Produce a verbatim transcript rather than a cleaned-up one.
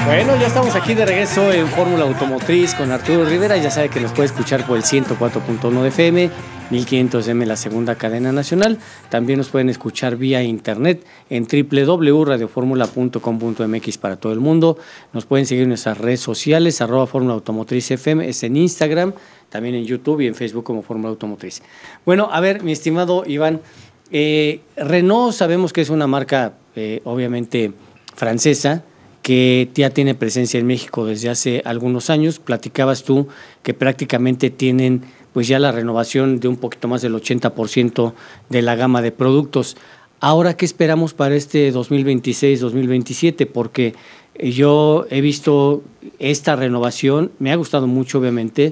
Bueno, ya estamos aquí de regreso en Fórmula Automotriz con Arturo Rivera. Ya sabe que nos puede escuchar por el ciento cuatro punto uno de F M, mil quinientos M la segunda cadena nacional. También nos pueden escuchar vía internet en doble u doble u doble u punto radio fórmula punto com punto m x para todo el mundo. Nos pueden seguir en nuestras redes sociales, arroba Fórmula Automotriz F M, es en Instagram, también en YouTube y en Facebook como Fórmula Automotriz. Bueno, a ver, mi estimado Iván, eh, Renault sabemos que es una marca eh, obviamente francesa, que ya tiene presencia en México desde hace algunos años. Platicabas tú que prácticamente tienen pues ya la renovación de un poquito más del ochenta por ciento de la gama de productos. Ahora, ¿qué esperamos para este dos mil veintiséis dos mil veintisiete? Porque yo he visto esta renovación, me ha gustado mucho obviamente,